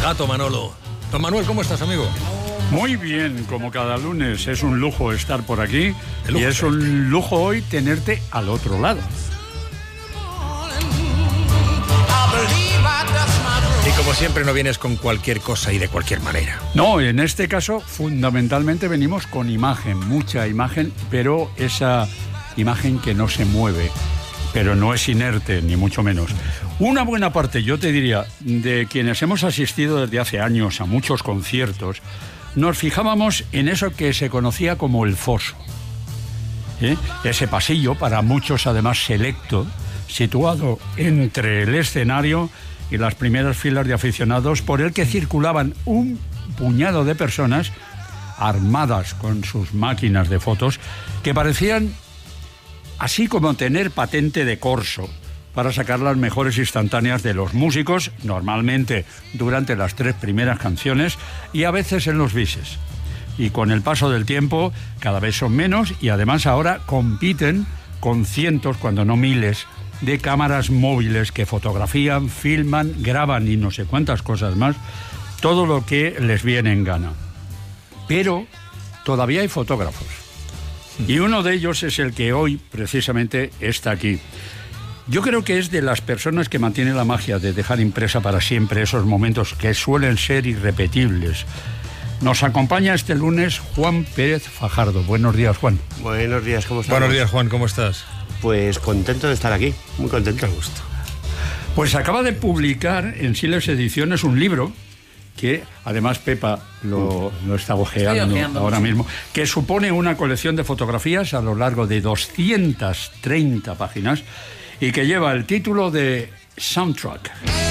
gato Manolo. Don Manuel, ¿cómo estás, amigo? Muy bien, como cada lunes. Es un lujo estar por aquí y es un lujo hoy tenerte al otro lado. Y como siempre no vienes con cualquier cosa y de cualquier manera. No, en este caso fundamentalmente venimos con imagen, mucha imagen, pero esa imagen que no se mueve, pero no es inerte, ni mucho menos. Una buena parte, yo te diría, de quienes hemos asistido desde hace años a muchos conciertos, nos fijábamos en eso que se conocía como el foso. Ese pasillo, para muchos además selecto, situado entre el escenario y las primeras filas de aficionados, por el que circulaban un puñado de personas armadas con sus máquinas de fotos que parecían así como tener patente de corso para sacar las mejores instantáneas de los músicos, normalmente durante las 3 primeras canciones y a veces en los bises. Y con el paso del tiempo cada vez son menos y además ahora compiten con cientos, cuando no miles, de cámaras móviles que fotografían, filman, graban y no sé cuántas cosas más, todo lo que les viene en gana. Pero todavía hay fotógrafos. Y uno de ellos es el que hoy precisamente está aquí. Yo creo que es de las personas que mantiene la magia de dejar impresa para siempre esos momentos que suelen ser irrepetibles. Nos acompaña este lunes Juan Pérez Fajardo. Buenos días, Juan. Buenos días, ¿cómo estás? Buenos días, Juan, ¿cómo estás? Pues contento de estar aquí, muy contento. Qué gusto. Pues acaba de publicar en Siles Ediciones un libro que además Pepa lo está ojeando ahora mismo, que supone una colección de fotografías a lo largo de 230 páginas y que lleva el título de Soundtrack.